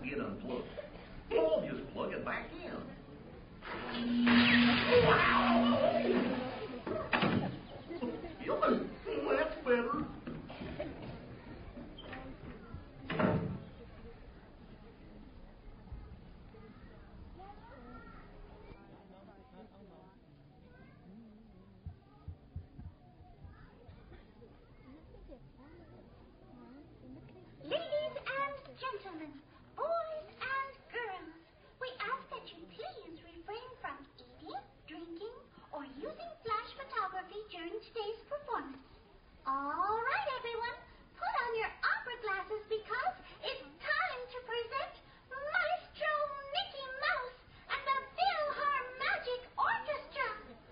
get unplugged. I'll just plug it back in. That's better. Ladies and gentlemen, boys and girls, we ask that you please refrain from eating, drinking, or using flash photography during today's performance. All right, everyone, put on your opera glasses because it's time to present Maestro Mickey Mouse and the Philharmagic Orchestra.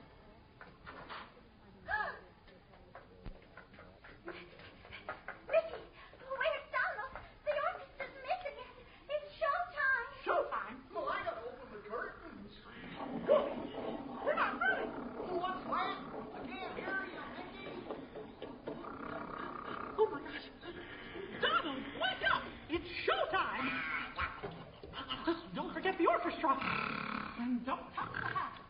Mickey, where's Donald? The orchestra's missing it. It's showtime. Showtime? Well, I gotta open the curtains. We're not ready. What's that? I can't hear you, Mickey. Oh, my gosh. Donald, wake up! It's showtime! Just don't forget the orchestra. And don't touch the hat.